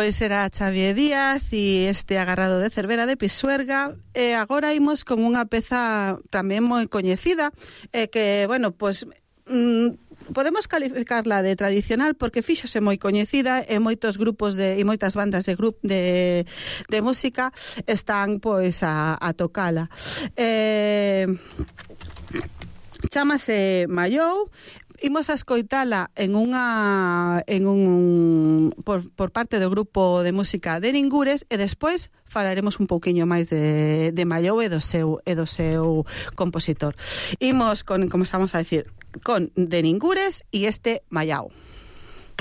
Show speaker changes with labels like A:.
A: Pois era Xavier Díaz e este Agarrado de Cervera de Pisuerga. E agora imos con unha peza tamén moi coñecida, que, bueno, pois podemos calificarla de tradicional porque fíxose moi coñecida e moitos grupos e moitas bandas de música están pois a tocala. Chámase Mallou. Imos a escoitala por parte do grupo de música de Ningures e despois falaremos un pouquiño máis de Mallou e do seu compositor. Imos con, como estamos a decir, con de Ningures e este Mallou.